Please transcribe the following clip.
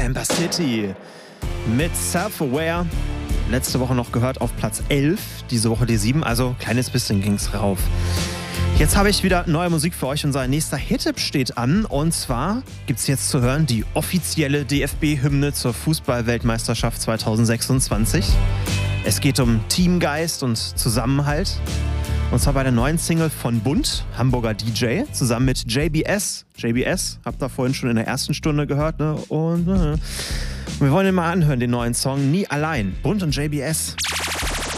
Amber City mit Self-Aware. Letzte Woche noch gehört auf Platz 11, diese Woche die 7, also kleines bisschen ging's rauf. Jetzt habe ich wieder neue Musik für euch. Unser nächster Hit-Tipp steht an. Und zwar gibt es jetzt zu hören die offizielle DFB-Hymne zur Fußball-Weltmeisterschaft 2026. Es geht um Teamgeist und Zusammenhalt. Und zwar bei der neuen Single von Bunt, Hamburger DJ, zusammen mit JBS. JBS, habt ihr vorhin schon in der ersten Stunde gehört, ne? Und wir wollen ihn mal anhören, den neuen Song Nie allein. Bunt und JBS.